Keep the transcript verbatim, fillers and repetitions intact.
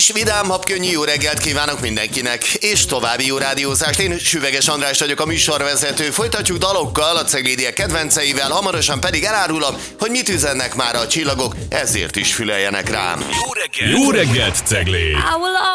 És vidám, habkönnyű jó reggelt kívánok mindenkinek, és további jó rádiózást. Én Süveges András vagyok, a műsorvezető. Folytatjuk dalokkal, a Ceglédiek kedvenceivel, hamarosan pedig elárulom, hogy mit üzennek már a csillagok, ezért is füleljenek rám. Jó reggelt! Jó reggelt, Cegléd!